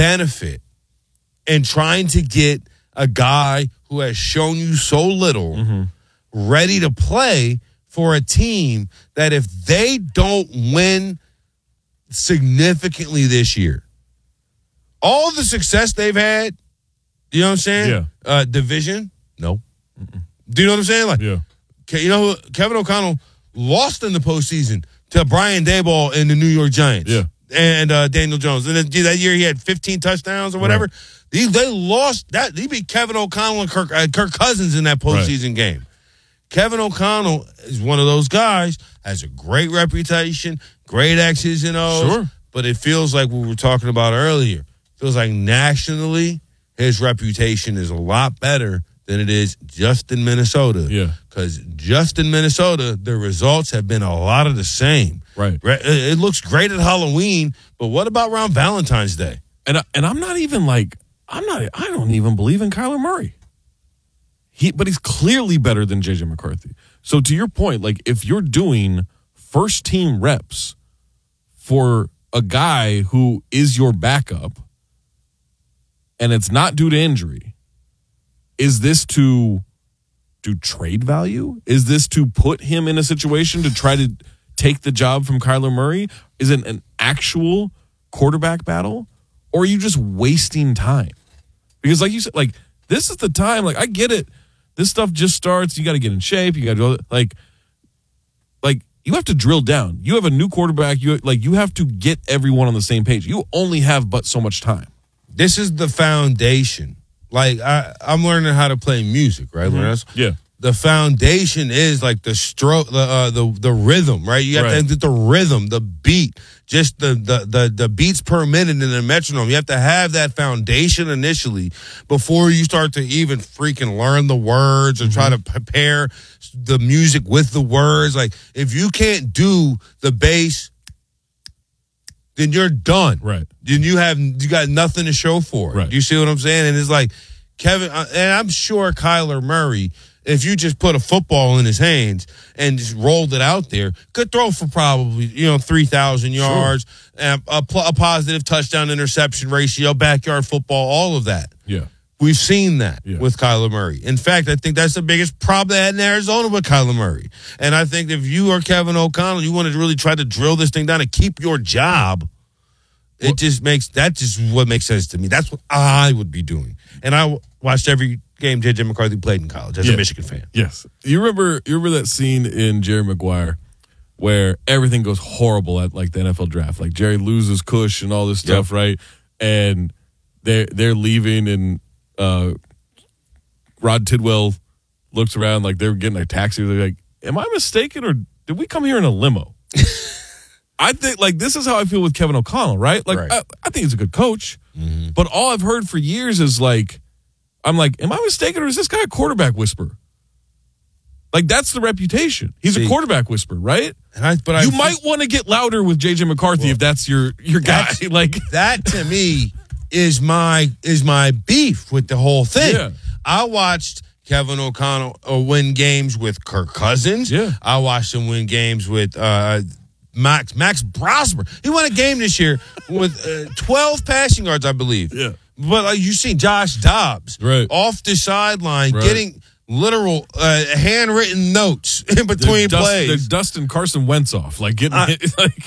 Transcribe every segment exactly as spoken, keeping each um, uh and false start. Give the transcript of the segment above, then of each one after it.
benefit in trying to get a guy who has shown you so little mm-hmm. ready to play for a team that if they don't win significantly this year, all the success they've had, you know what I'm saying? Yeah. Uh, division, no. Mm-mm. Do you know what I'm saying? Like, yeah. You know, Kevin O'Connell lost in the postseason to Brian Daboll and the New York Giants. Yeah. And uh, Daniel Jones. And then, that year he had fifteen touchdowns or whatever. Right. They, they lost that. He beat Kevin O'Connell and Kirk, uh, Kirk Cousins in that postseason right. game. Kevin O'Connell is one of those guys, has a great reputation, great X's and O's. Sure. But it feels like what we were talking about earlier. It feels like nationally, his reputation is a lot better than it is just in Minnesota. Yeah. Because just in Minnesota, the results have been a lot of the same. Right. It looks great at Halloween, but what about around Valentine's Day? And I, and I'm not even like I'm not I don't even believe in Kyler Murray. He but he's clearly better than J J McCarthy. So to your point, like if you're doing first team reps for a guy who is your backup and it's not due to injury, is this to do trade value? Is this to put him in a situation to try to take the job from Kyler Murray? Is it an actual quarterback battle? Or are you just wasting time? Because like you said, like this is the time, like I get it. This stuff just starts. You got to get in shape. You got to go like, like you have to drill down. You have a new quarterback. You like you have to get everyone on the same page. You only have but so much time. This is the foundation. Like I, I'm learning how to play music, right? Mm-hmm. Yeah. The foundation is like the stroke, the uh, the the rhythm, right? You have right. to get the rhythm, the beat, just the, the the the beats per minute in the metronome. You have to have that foundation initially before you start to even freaking learn the words or mm-hmm. try to prepare the music with the words. Like if you can't do the bass, then you're done. Right. Then you have you got nothing to show for it. Right. You see what I'm saying? And it's like Kevin, and I'm sure Kyler Murray, if you just put a football in his hands and just rolled it out there, could throw for probably, you know, three thousand yards, sure. and a, a positive touchdown interception ratio, backyard football, all of that. Yeah. We've seen that yeah. with Kyler Murray. In fact, I think that's the biggest problem they had in Arizona with Kyler Murray. And I think if you are Kevin O'Connell, you want to really try to drill this thing down and keep your job, it well, just makes, that just what makes sense to me. That's what I would be doing. And I watched every game J J McCarthy played in college as yeah. a Michigan fan. Yes. You remember you remember that scene in Jerry Maguire where everything goes horrible at like the N F L draft. Like Jerry loses Cush and all this stuff, yep. right? And they're they're leaving and uh, Rod Tidwell looks around like they're getting a taxi. They're like, am I mistaken or did we come here in a limo? I think like this is how I feel with Kevin O'Connell, right? Like right. I, I think he's a good coach, mm-hmm. but all I've heard for years is like, I'm like, am I mistaken or is this guy a quarterback whisperer? Like that's the reputation. He's See, a quarterback whisperer, right? And I, but you I might want to get louder with J J McCarthy well, if that's your your guy. Like that to me is my is my beef with the whole thing. Yeah. I watched Kevin O'Connell uh, win games with Kirk Cousins. Yeah. I watched him win games with uh, Max Max Brosmer. He won a game this year with uh, twelve passing yards, I believe. Yeah. But like you seen Josh Dobbs right. off the sideline right. getting literal uh, handwritten notes in between Dust, plays. There's Dustin Carson Wentz off, like getting I, hit, like.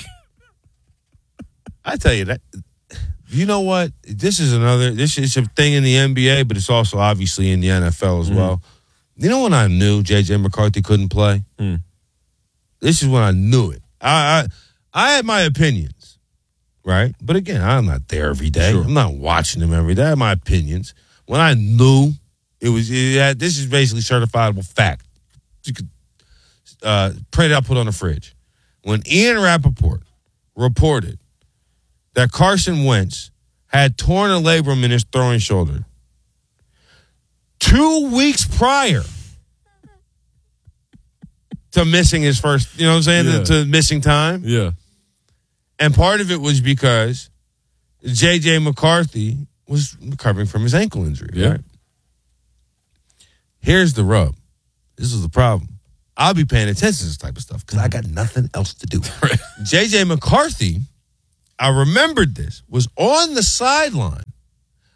I tell you that. You know what? This is another. This is a thing in the N B A, but it's also obviously in the N F L as mm. well. You know when I knew J J McCarthy couldn't play? Mm. This is when I knew it. I, I I had my opinions, right? But again, I'm not there every day. Sure. I'm not watching them every day. I have my opinions. When I knew it was, it had, this is basically certifiable fact. You could uh, print it out, put it on the fridge. When Ian Rappaport reported that Carson Wentz had torn a labrum in his throwing shoulder two weeks prior to missing his first, you know what I'm saying, yeah. to missing time. Yeah. And part of it was because J J McCarthy was recovering from his ankle injury, yeah. right? Here's the rub. This is the problem. I'll be paying attention to this type of stuff because I got nothing else to do. J J McCarthy, I remembered this, was on the sideline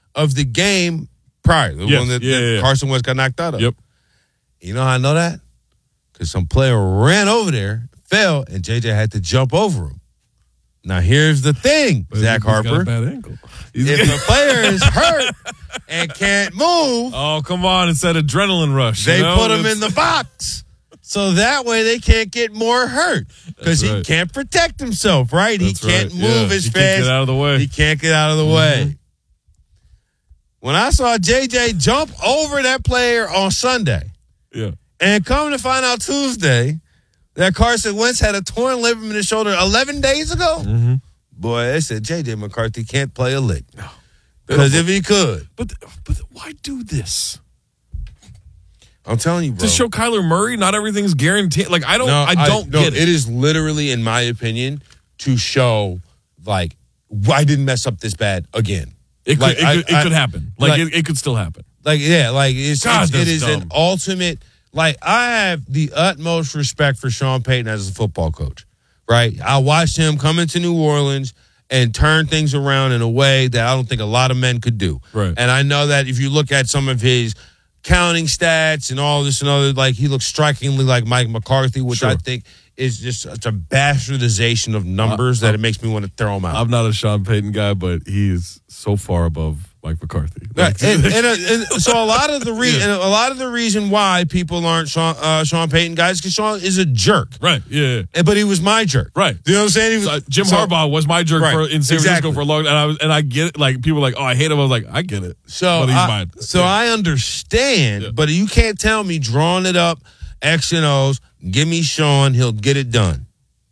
of the game prior. The Yes. one that, Yeah, that yeah, yeah. Carson Wentz got knocked out of. Yep. You know how I know that? Because some player ran over there, fell, and J J had to jump over him. Now, here's the thing, But Zach he's got Harper. a bad ankle. He's If the player is hurt and can't move, oh, come on. It's that adrenaline rush. they you know? put him It's- in the box. So that way they can't get more hurt because That's he right. can't protect himself, right? That's he can't right. move Yeah. as He fast. can't get out of the way. He can't get out of the Mm-hmm. way. When I saw J J jump over that player on Sunday, Yeah. and come to find out Tuesday that Carson Wentz had a torn ligament in his shoulder eleven days ago, Mm-hmm. boy, they said J J McCarthy can't play a lick. Because if he could, But but why do this? I'm telling you, bro. To show Kyler Murray not everything's guaranteed. Like I don't No, I don't no, get it. It is literally, in my opinion, to show like I didn't mess up this bad again. It could, Like, it, I- could, it I- could happen. Like, like- it, it could still happen. Like yeah, like it's, God, it's it that's is an dumb. ultimate. Like I have the utmost respect for Sean Payton as a football coach. Right, I watched him come into New Orleans and turn things around in a way that I don't think a lot of men could do. Right. And I know that if you look at some of his counting stats and all this and other, like he looks strikingly like Mike McCarthy, which Sure. I think is just such a bastardization of numbers Uh, that it makes me want to throw him out. I'm not a Sean Payton guy, but he is so far above Mike McCarthy. Right. And, and, uh, and so a lot of the re- Yeah. and a lot of the reason why people aren't Sean, uh, Sean Payton guys because Sean is a jerk. Right. Yeah. And- But he was my jerk. Right. You know what I'm saying? He was, So, uh, Jim so- Harbaugh was my jerk Right. for, in San Exactly. Francisco for a long time, and I was, and I get it. Like people were like, "Oh, I hate him." I was like, "I get it." So but he's I, mine. So Yeah. I understand, Yeah. but you can't tell me drawing it up X and O's. Give me Sean, he'll get it done.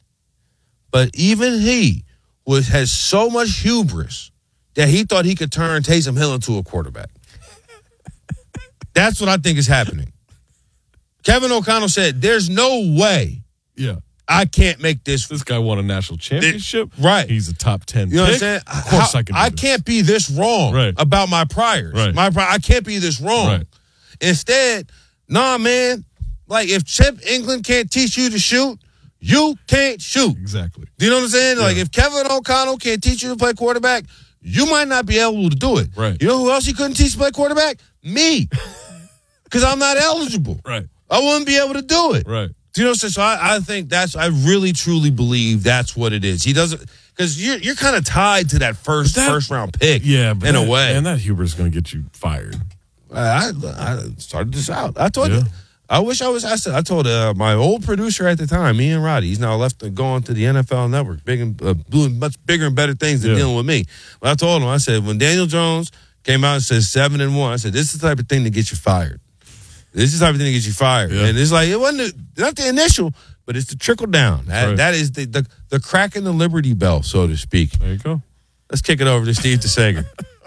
But even he was has so much hubris that he thought he could turn Taysom Hill into a quarterback. That's what I think is happening. Kevin O'Connell said, "There's no way yeah. I can't make this." This guy won a national championship. right. He's a top ten. You know pick. what I'm saying? Of course, How- I can. Do I this. can't be this wrong Right. about my priors. Right. My pri- I can't be this wrong. Right. Instead, nah, man. Like if Chip England can't teach you to shoot, you can't shoot. Exactly. Do you know what I'm saying? Like Yeah. if Kevin O'Connell can't teach you to play quarterback, you might not be able to do it. Right. You know who else he couldn't teach to play quarterback? Me. Because I'm not eligible. Right. I wouldn't be able to do it. Right. Do you know what I'm saying? So I, I think that's, I really truly believe that's what it is. He doesn't, because you're, you're kind of tied to that first But that- first round pick. Yeah. But in that, a way. and that hubris is going to get you fired. I, I started this out. I told Yeah. you. I wish I was. I said. I told uh, my old producer at the time, Ian Roddy. He's now left to go on to the N F L Network, big and uh, doing much bigger and better things than Yeah. dealing with me. But I told him. I said when Daniel Jones came out and said seven and one, I said this is the type of thing that gets you fired. This is the type of thing that gets you fired. Yeah. And it's like it wasn't the, not the initial, but it's the trickle down. That, Right. that is the, the the crack in the Liberty Bell, so to speak. There you go. Let's kick it over to Steve DeSager.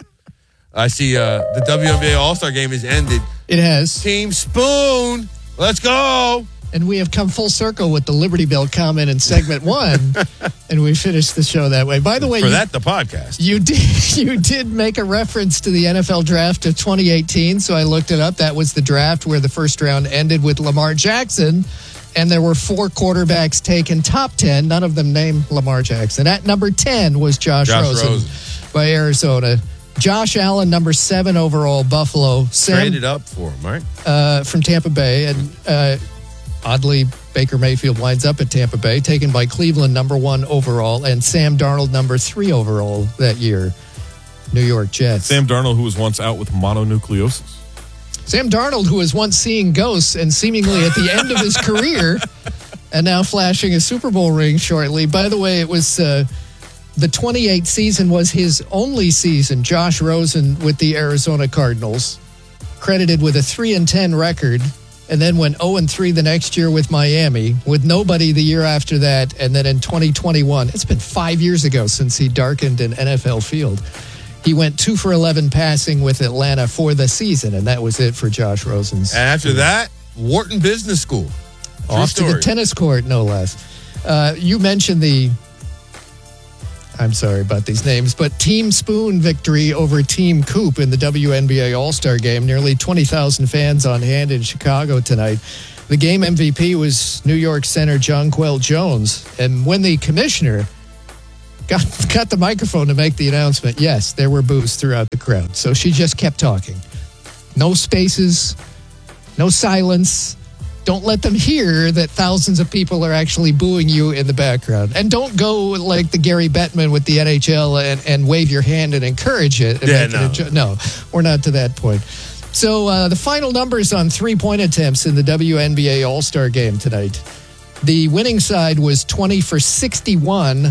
I see uh, the W N B A All Star Game has ended. It has. Team Spoon, let's go. And we have come full circle with the Liberty Bell comment in segment one, and we finished the show that way. By the way, For you, that, the podcast. you did you did make a reference to the N F L draft of twenty eighteen, so I looked it up. That was the draft where the first round ended with Lamar Jackson, and there were four quarterbacks taken top ten, none of them named Lamar Jackson. At number ten was Josh, Josh Rosen, Rosen. by Arizona. Josh Allen, number seven overall, Buffalo. Sam Traded up for him, right? uh, from Tampa Bay, and uh, oddly, Baker Mayfield winds up at Tampa Bay, taken by Cleveland, number one overall, and Sam Darnold, number three overall that year, New York Jets. Sam Darnold, who was once out with mononucleosis. Sam Darnold, who was once seeing ghosts and seemingly at the end of his career, and now flashing a Super Bowl ring shortly. By the way, it was uh, the twenty-eight season was his only season. Josh Rosen with the Arizona Cardinals, credited with a three and ten record, and then went oh and three the next year with Miami, with nobody the year after that, and then in twenty twenty-one, it's been five years ago since he darkened an N F L field. He went two for eleven passing with Atlanta for the season, and that was it for Josh Rosen's. And after that, Wharton Business School. True Off to the story. tennis court, no less. Uh, you mentioned the, I'm sorry about these names, but Team Spoon victory over Team Coop in the W N B A All-Star Game. Nearly twenty thousand fans on hand in Chicago tonight. The game M V P was New York center Jonquel Jones. And when the commissioner got, got the microphone to make the announcement. Yes, there were boos throughout the crowd. So she just kept talking. No spaces, no silence. Don't let them hear that thousands of people are actually booing you in the background. And don't go like the Gary Bettman with the N H L and, and wave your hand and encourage it. And yeah, make no. It a, no, we're not to that point. So uh, the final numbers on three-point attempts in the W N B A All-Star Game tonight. The winning side was twenty for sixty-one,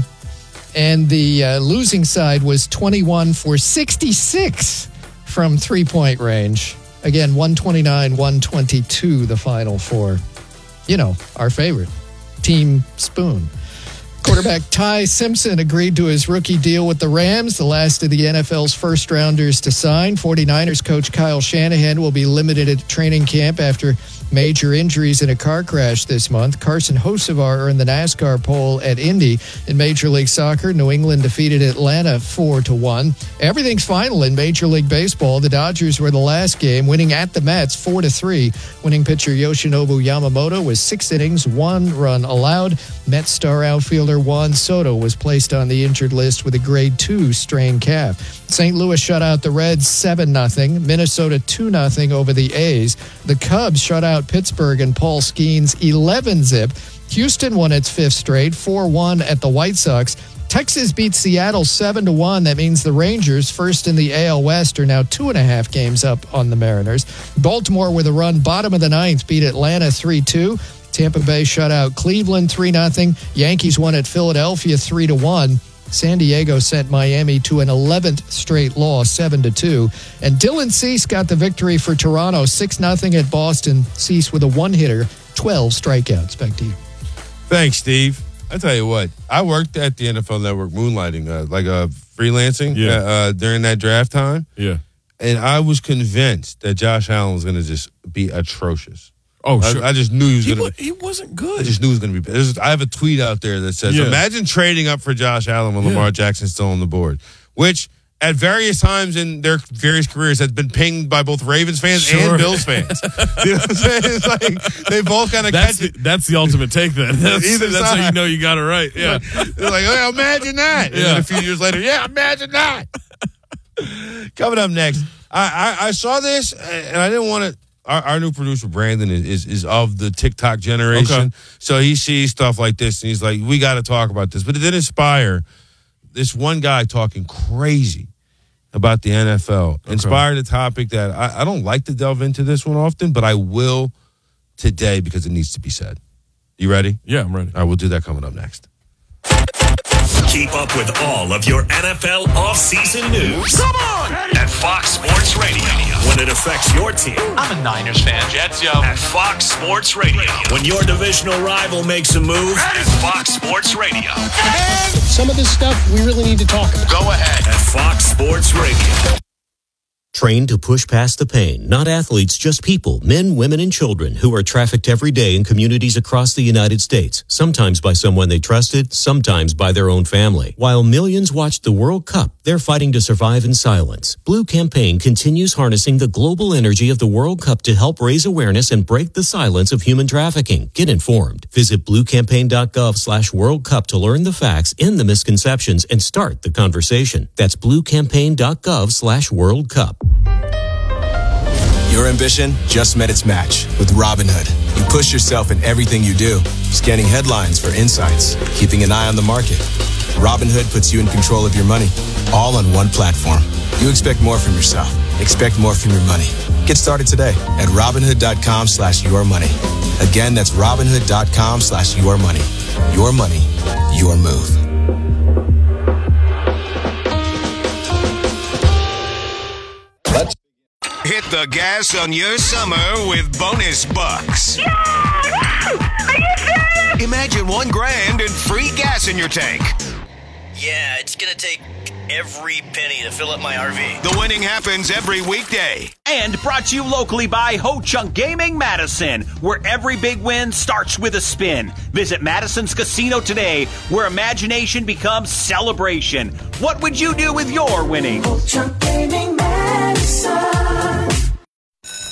and the uh, losing side was twenty-one for sixty-six from three-point range. Again, one twenty-nine, one twenty-two, the final for, you know, our favorite, Team Spoon. Quarterback Ty Simpson agreed to his rookie deal with the Rams, the last of the N F L's first-rounders to sign. 49ers coach Kyle Shanahan will be limited at training camp after major injuries in a car crash this month. Carson Hocevar earned the NASCAR pole at Indy. In Major League Soccer, New England defeated Atlanta four to one. Everything's final in Major League Baseball. The Dodgers were the last game, winning at the Mets four to three. Winning pitcher Yoshinobu Yamamoto was six innings, one run allowed. Mets star outfielder Juan Soto was placed on the injured list with a grade two strained calf. Saint Louis shut out the Reds seven nothing. Minnesota two nothing over the A's. The Cubs shut out Pittsburgh and Paul Skeens eleven zip. Houston won its fifth straight, four one at the White Sox. Texas beat Seattle seven to one. That means the Rangers, first in the A L West, are now two and a half games up on the Mariners. Baltimore with a run, bottom of the ninth, beat Atlanta three two. Tampa Bay shut out Cleveland three nothing. Yankees won at Philadelphia three to one. San Diego sent Miami to an eleventh straight loss, seven to two. And Dylan Cease got the victory for Toronto, six nothing at Boston. Cease with a one-hitter, twelve strikeouts. Back to you. Thanks, Steve. I tell you what, I worked at the N F L Network moonlighting, uh, like uh, freelancing Yeah. uh, uh, during that draft time. Yeah. And I was convinced that Josh Allen was going to just be atrocious. Oh, sure. I, I just knew he was He, going wa- to he wasn't I good. just knew it was going to be bad. I have a tweet out there that says, Yeah. imagine trading up for Josh Allen when Yeah. Lamar Jackson's still on the board, which at various times in their various careers has been pinged by both Ravens fans Sure. and Bills fans. You know what I'm saying? It's like they both kind of That's catch the, it. that's the ultimate take then. That's, Either that's how you side. know you got it right. Yeah. They're like, oh, imagine that. And then Yeah. a few years later, yeah, imagine that. Coming up next, I, I, I saw this and I didn't want to. Our, our new producer, Brandon, is, is is of the TikTok generation. Okay. So he sees stuff like this and he's like, we got to talk about this. But it did inspire this one guy talking crazy about the N F L. Okay. Inspired a topic that I, I don't like to delve into this one often, but I will today because it needs to be said. You ready? Yeah, I'm ready. All right, we'll do that coming up next. Keep up with all of your N F L offseason news. Come on! At Fox Sports Radio. When it affects your team. I'm a Niners fan. Jets, yo. At Fox Sports Radio. When your divisional rival makes a move. At Fox Sports Radio. Some of this stuff we really need to talk about. Go ahead. At Fox Sports Radio. Trained to push past the pain, not athletes, just people, men, women, and children who are trafficked every day in communities across the United States, sometimes by someone they trusted, sometimes by their own family. While millions watched the World Cup, they're fighting to survive in silence. Blue Campaign continues harnessing the global energy of the World Cup to help raise awareness and break the silence of human trafficking. Get informed. Visit bluecampaign.gov slash World Cup to learn the facts, end the misconceptions, and start the conversation. That's bluecampaign.gov slash World Cup. Your ambition just met its match with Robinhood. You push yourself in everything you do, scanning headlines for insights, keeping an eye on the market. Robinhood puts you in control of your money, all on one platform. You expect more from yourself. Expect more from your money. Get started today at Robinhood.com slash your money. Again, that's Robinhood.com slash your money. Your money, your move. Let's hit the gas on your summer with bonus bucks. Yeah! Are you serious? Imagine one grand and free gas in your tank. Yeah, it's gonna take every penny to fill up my R V. The winning happens every weekday. And brought to you locally by Ho Chunk Gaming Madison, where every big win starts with a spin. Visit Madison's Casino today, where imagination becomes celebration. What would you do with your winnings? Ho Chunk Gaming Madison.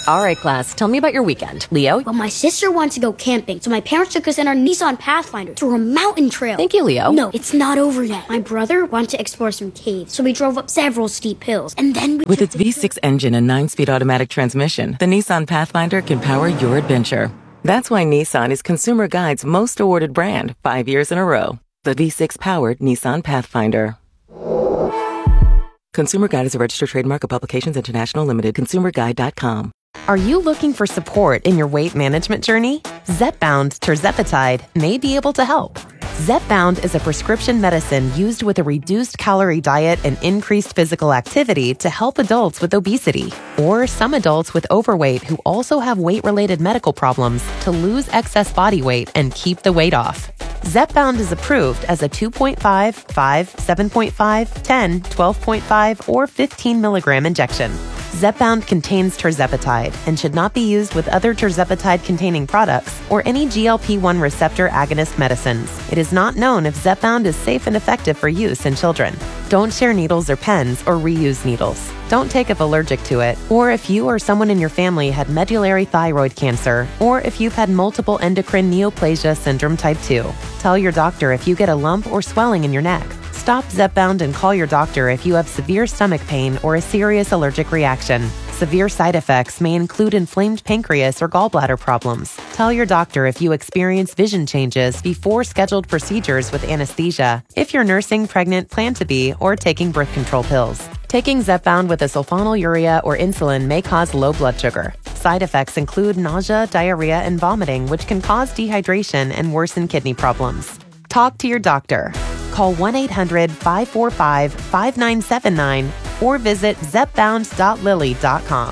All right, class, tell me about your weekend. Leo? Well, my sister wants to go camping, so my parents took us in our Nissan Pathfinder to a mountain trail. Thank you, Leo. No, it's not over yet. My brother wanted to explore some caves, so we drove up several steep hills, and then we... With its V six engine and nine-speed automatic transmission, the Nissan Pathfinder can power your adventure. That's why Nissan is Consumer Guide's most awarded brand five years in a row. The V six-powered Nissan Pathfinder. Consumer Guide is a registered trademark of Publications International Limited. consumer guide dot com. Are you looking for support in your weight management journey? Zepbound tirzepatide may be able to help. Zepbound is a prescription medicine used with a reduced calorie diet and increased physical activity to help adults with obesity or some adults with overweight who also have weight-related medical problems to lose excess body weight and keep the weight off. Zepbound is approved as a two point five, five, seven point five, ten, twelve point five, or fifteen milligram injection. Zepbound contains tirzepatide and should not be used with other tirzepatide-containing products or any G L P one receptor agonist medicines. It is not known if Zepbound is safe and effective for use in children. Don't share needles or pens or reuse needles. Don't take if allergic to it, or if you or someone in your family had medullary thyroid cancer, or if you've had multiple endocrine neoplasia syndrome type two. Tell your doctor if you get a lump or swelling in your neck. Stop Zepbound and call your doctor if you have severe stomach pain or a serious allergic reaction. Severe side effects may include inflamed pancreas or gallbladder problems. Tell your doctor if you experience vision changes before scheduled procedures with anesthesia, if you're nursing, pregnant, plan to be, or taking birth control pills. Taking Zepbound with a sulfonylurea or insulin may cause low blood sugar. Side effects include nausea, diarrhea, and vomiting, which can cause dehydration and worsen kidney problems. Talk to your doctor. Call one eight hundred, five four five, five nine seven nine or visit zepbound dot lilly dot com.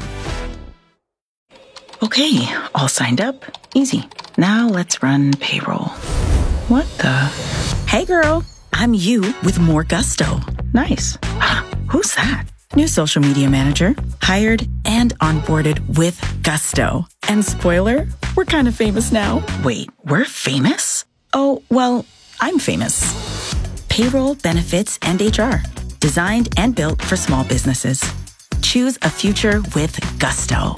Okay, all signed up. Easy. Now let's run payroll. What the? Hey girl, I'm you with more gusto. Nice. Who's that? New social media manager. Hired and onboarded with gusto. And spoiler, we're kind of famous now. Wait, we're famous? Oh, well, I'm famous. Payroll, benefits, and H R. Designed and built for small businesses. Choose a future with gusto.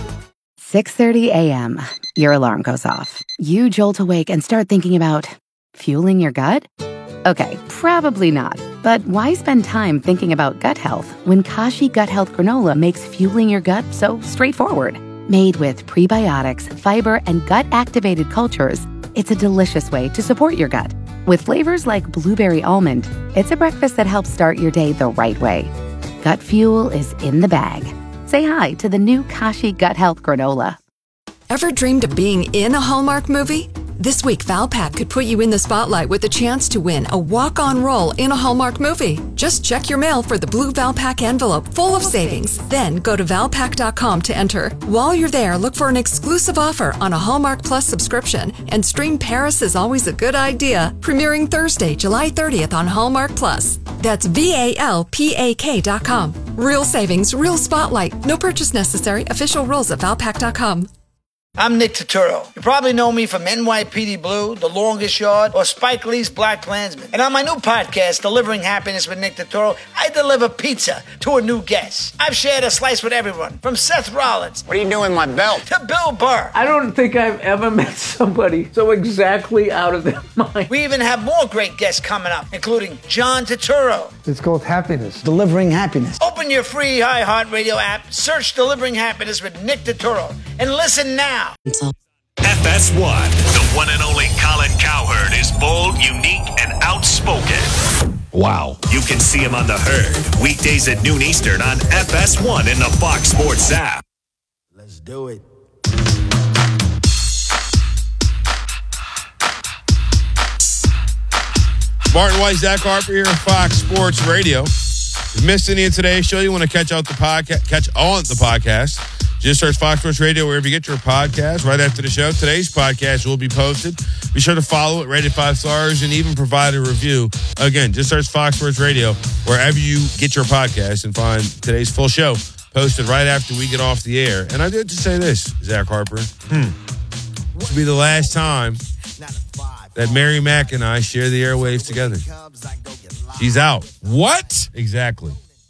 six thirty a.m. Your alarm goes off. You jolt awake and start thinking about fueling your gut? Okay, probably not. But why spend time thinking about gut health when Kashi Gut Health Granola makes fueling your gut so straightforward? Made with prebiotics, fiber, and gut-activated cultures, it's a delicious way to support your gut. With flavors like blueberry almond, it's a breakfast that helps start your day the right way. Gut fuel is in the bag. Say hi to the new Kashi Gut Health Granola. Ever dreamed of being in a Hallmark movie? This week, Valpak could put you in the spotlight with a chance to win a walk-on role in a Hallmark movie. Just check your mail for the blue Valpak envelope full of savings. Then go to valpak dot com to enter. While you're there, look for an exclusive offer on a Hallmark Plus subscription and stream Paris is Always a Good Idea, premiering Thursday, July thirtieth on Hallmark Plus. That's V A L P A K dot com. Real savings, real spotlight. No purchase necessary. Official rules at valpak dot com. I'm Nick Turturro. You probably know me from N Y P D Blue, The Longest Yard, or Spike Lee's Black Klansman. And on my new podcast, Delivering Happiness with Nick Turturro, I deliver pizza to a new guest. I've shared a slice with everyone, from Seth Rollins. What are you doing with my belt? To Bill Burr. I don't think I've ever met somebody so exactly out of their mind. We even have more great guests coming up, including John Turturro. It's called Happiness. Delivering Happiness. Open your free iHeartRadio app, search Delivering Happiness with Nick Turturro, and listen now. F S one, the one and only Colin Cowherd, is bold, unique, and outspoken. Wow. You can see him on The Herd, weekdays at noon Eastern on F S one in the Fox Sports app. Let's do it. Martin White, Zach Harper here on Fox Sports Radio. If you missed any of today's show, you want to catch out the podcast, catch on the podcast, just search Fox Sports Radio wherever you get your podcast. Right after the show, today's podcast will be posted. Be sure to follow it, rate it five stars, and even provide a review. Again, just search Fox Sports Radio wherever you get your podcast and find today's full show posted right after we get off the air. And I did just say this, Zach Harper. Hmm. This will be the last time that Mary Mack and I share the airwaves together. She's out. What? Exactly.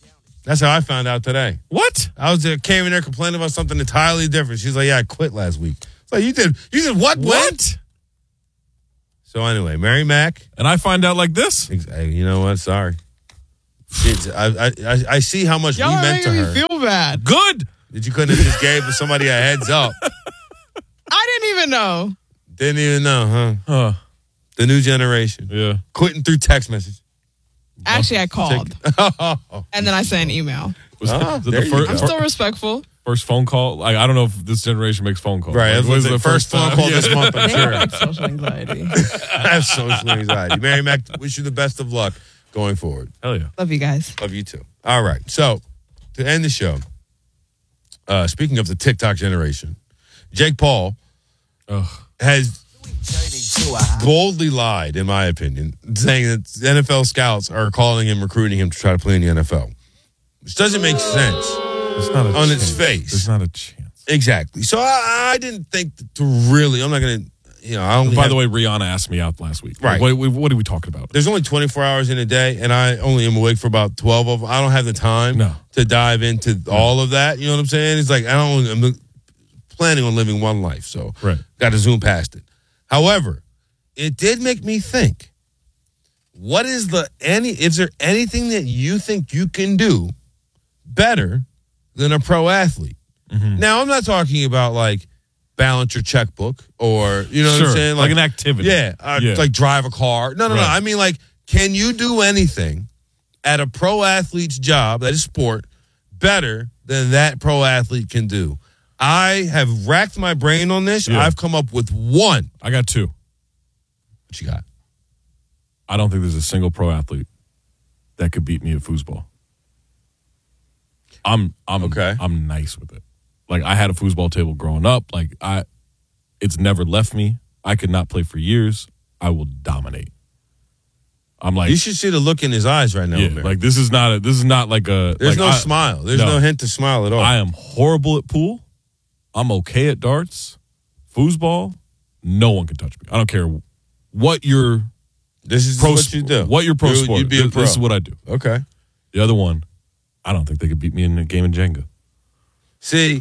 That's how I found out today. What? I was there, came in there complaining about something entirely different. She's like, yeah, I quit last week. It's like, you did, you did what? What? So anyway, Mary Mack. And I find out like this? Hey, you know what? Sorry. It's, I, I, I see how much Y'all we are meant to making her. me feel bad. Good. That you couldn't have just gave somebody a heads up. I didn't even know. Didn't even know, huh? Huh. The new generation. Yeah. Quitting through text message. Actually, I called. And then I sent an email. Was Oh, it the there you fir- go. I'm still respectful. first phone call? Like, I don't know if this generation makes phone calls. Right. Like, That was when's the first phone time? call Yeah. this month, I'm They sure. have social anxiety. I have social anxiety. Mary Mack, wish you the best of luck going forward. Hell yeah. Love you guys. Love you too. All right. So, to end the show, uh, speaking of the TikTok generation, Jake Paul Ugh. has boldly lied, in my opinion, saying that N F L scouts are calling him, recruiting him to try to play in the N F L, which doesn't make sense It's not a on chance. its face. There's not a chance. Exactly. So I, I didn't think to really. I'm not going to. You know. I only By have, the way, Rihanna asked me out last week. Right. Like, what, what are we talking about? there's only twenty-four hours in a day, and I only am awake for about twelve of them. I don't have the time No. to dive into all of that. You know what I'm saying? It's like I don't. I'm planning on living one life, so Right. got to zoom past it. However, it did make me think. What is the any? Is there anything that you think you can do better than a pro athlete? Mm-hmm. Now, I'm not talking about like balance your checkbook or you know Sure. what I'm saying, Like an activity. Yeah, uh, Yeah. like drive a car. No, no, no. Right. I mean, like, can you do anything at a pro athlete's job, that is sport, better than that pro athlete can do? I have racked my brain on this. Yeah. I've come up with one. I got two. What you got? I don't think there's a single pro athlete that could beat me at foosball. I'm I'm Okay. I'm nice with it. Like, I had a foosball table growing up. Like, I it's never left me. I could not play for years. I will dominate. I'm like, You should see the look in his eyes right now. yeah, man. like this is not a this is not like a There's like, no I- smile. There's no. no. hint to smile at all. I am horrible at pool. I'm okay at darts. Foosball, no one can touch me. I don't care what your this is pro what sp- you do. What your pro You- sport. You'd be a This- pro. This is what I do. Okay. The other one, I don't think they could beat me in a game of Jenga. See,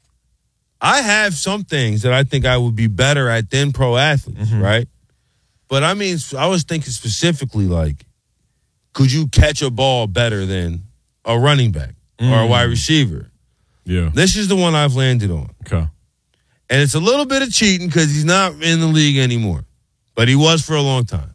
I have some things that I think I would be better at than pro athletes, Mm-hmm. right? But I mean, I was thinking specifically like, could you catch a ball better than a running back or a Mm. wide receiver? Yeah. This is the one I've landed on. Okay. And it's a little bit of cheating because he's not in the league anymore, but he was for a long time.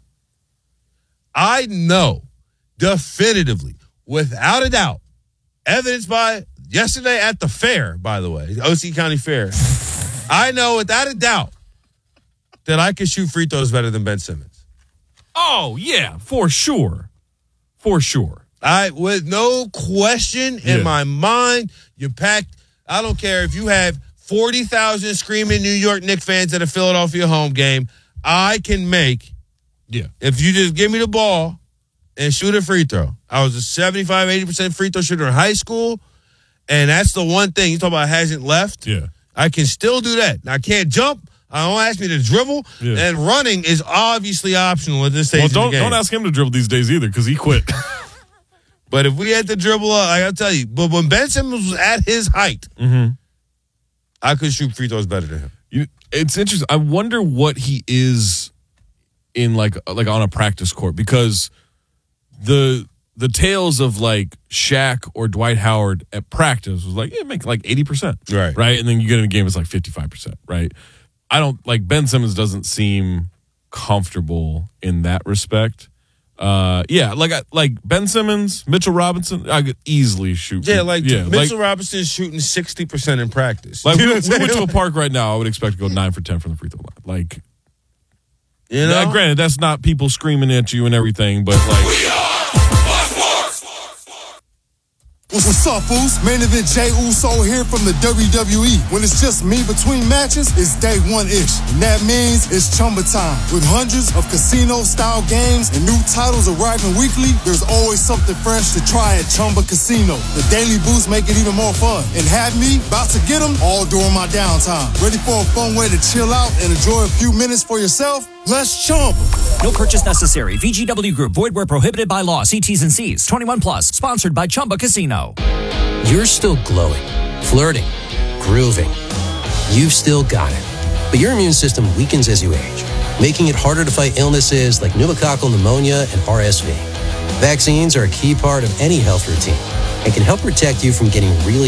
I know definitively, without a doubt, evidenced by yesterday at the fair, by the way, O C County Fair, I know without a doubt that I can shoot free throws better than Ben Simmons. Oh, yeah, for sure. For sure. I, with no question in Yeah. my mind, you packed, I don't care if you have forty thousand screaming New York Knicks fans at a Philadelphia home game, I can make, Yeah. if you just give me the ball and shoot a free throw. I was a seventy-five, eighty percent free throw shooter in high school, and that's the one thing you talk about hasn't left. Yeah. I can still do that. Now, I can't jump. I don't ask me to dribble, Yeah. and running is obviously optional at this stage Well, of don't the game. don't ask him to dribble these days either because he quit. But if we had to dribble, uh, I gotta tell you, but when Ben Simmons was at his height, mm-hmm. I could shoot free throws better than him. You, it's interesting. I wonder what he is in like like on a practice court because the the tales of like Shaq or Dwight Howard at practice was like, yeah, make like eighty percent. Right. Right. And then you get in a game, it's like fifty-five percent. Right. I don't like Ben Simmons doesn't seem comfortable in that respect. Uh, yeah, like I, like Ben Simmons, Mitchell Robinson, I could easily shoot. Yeah, like yeah, Mitchell like, Robinson's shooting sixty percent in practice. like You know we, what we I'm went to saying? a park right now. I would expect to go nine for ten from the free throw line. Like, You know? now, granted, that's not people screaming at you and everything, but like, What's up, fools? Main event Jey Uso here from the W W E. When it's just me between matches, it's day one-ish. And that means it's Chumba time. With hundreds of casino-style games and new titles arriving weekly, there's always something fresh to try at Chumba Casino. The daily boosts make it even more fun. And have me about to get them all during my downtime. Ready for a fun way to chill out and enjoy a few minutes for yourself? Let's Chumba. No purchase necessary. V G W Group. Void where prohibited by law. See T's and C's. twenty-one plus. Sponsored by Chumba Casino. You're still glowing, flirting, grooving. You've still got it. But your immune system weakens as you age, making it harder to fight illnesses like pneumococcal pneumonia and R S V. Vaccines are a key part of any health routine and can help protect you from getting really